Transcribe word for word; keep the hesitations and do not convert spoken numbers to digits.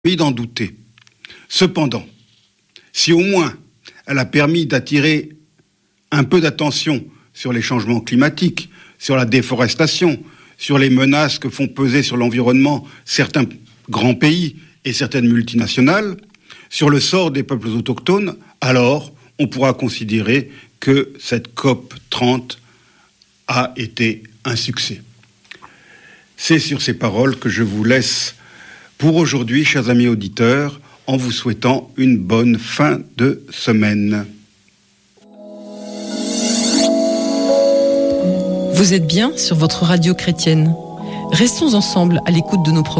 permis d'en douter. Cependant, si au moins elle a permis d'attirer un peu d'attention sur les changements climatiques, sur la déforestation, sur les menaces que font peser sur l'environnement certains grands pays et certaines multinationales, sur le sort des peuples autochtones, alors on pourra considérer que cette C O P trente a été un succès. C'est sur ces paroles que je vous laisse pour aujourd'hui, chers amis auditeurs, en vous souhaitant une bonne fin de semaine. Vous êtes bien sur votre radio chrétienne. Restons ensemble à l'écoute de nos programmes.